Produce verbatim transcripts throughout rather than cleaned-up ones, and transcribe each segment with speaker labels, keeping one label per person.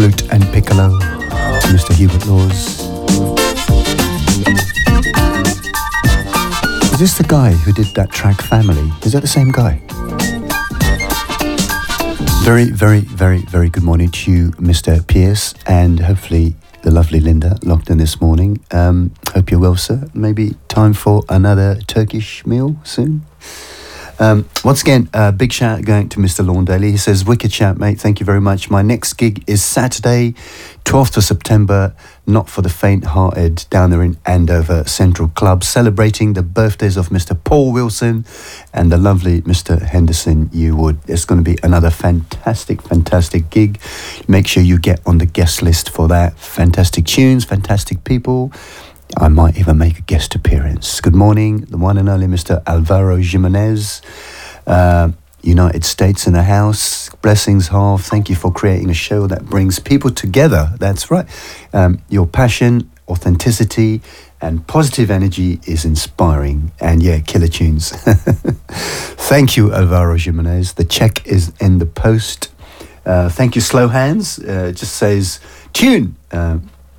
Speaker 1: flute and piccolo, Mister Hubert Laws. Is this the guy who did that track Family? Is that the same guy? Very, very, very, very good morning to you, Mister Pierce, and hopefully the lovely Linda locked in this morning. Um, hope you're well, sir. Maybe time for another Turkish meal soon. Um, once again, uh, big shout out going to Mister Lawndaly. He says, wicked shout, mate. Thank you very much. My next gig is Saturday, twelfth of September, Not for the Faint-Hearted, down there in Andover Central Club, celebrating the birthdays of Mister Paul Wilson and the lovely Mister Henderson Yearwood. It's going to be another fantastic, fantastic gig. Make sure you get on the guest list for that. Fantastic tunes, fantastic people. I might even make a guest appearance. Good morning, the one and only Mister Alvaro Jimenez, uh, United States in the house. Blessings, Harv. Thank you for creating a show that brings people together. That's right. Um, your passion, authenticity, and positive energy is inspiring. And yeah, killer tunes. Thank you, Alvaro Jimenez. The check is in the post. Uh, thank you, Slow Hands. Uh, it just says tune. Uh,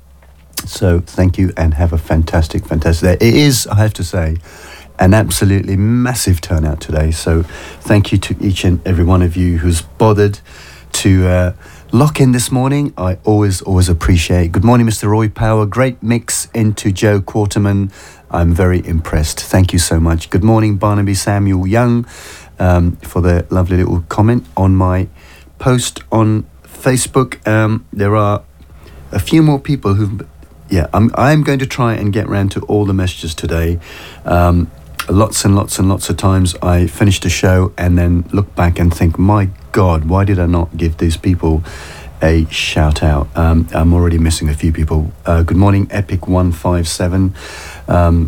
Speaker 1: So thank you and have a fantastic, fantastic day. It is, I have to say, an absolutely massive turnout today. So thank you to each and every one of you who's bothered to uh, lock in this morning. I always, always appreciate. Good morning, Mister Roy Power. Great mix into Joe Quarterman. I'm very impressed. Thank you so much. Good morning, Barnaby Samuel Young, um, for the lovely little comment on my post on Facebook. Um, there are a few more people who've Yeah, I'm, I'm going to try and get round to all the messages today. Um, lots and lots and lots of times I finish the show and then look back and think, my God, why did I not give these people a shout out? Um, I'm already missing a few people. Uh, good morning, Epic one five seven. Um,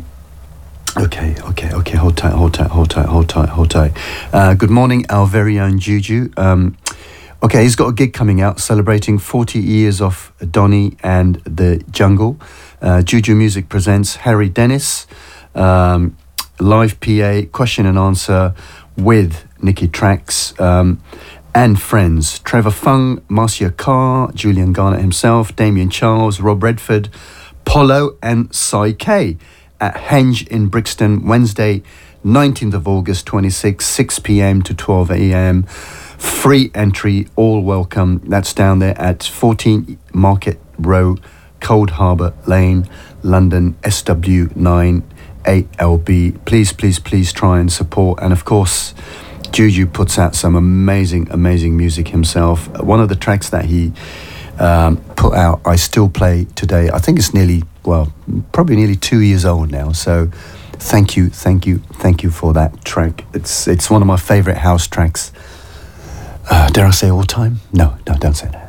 Speaker 1: okay, okay, okay, hold tight, hold tight, hold tight, hold tight, hold tight. Uh, good morning, our very own Juju. Um, Okay, he's got a gig coming out celebrating forty years of Donny and the Jungle. Uh, Juju Music presents Harry Dennis, um, live P A, question and answer with Nicky Trax um, and friends. Trevor Fung, Marcia Carr, Julian Garnett himself, Damien Charles, Rob Redford, Polo and Cy K at Henge in Brixton, Wednesday, nineteenth of August, twenty-six, six p.m. to twelve a.m. Free entry, all welcome. That's down there at fourteen Market Row, Cold Harbour Lane, London, S W nine eight L B. Please, please, please try and support. And of course, Juju puts out some amazing, amazing music himself. One of the tracks that he um, put out, I still play today. I think it's nearly, well, probably nearly two years old now. So thank you, thank you, thank you for that track. It's it's one of my favourite house tracks. Uh, dare I say all time? No, no, don't say that.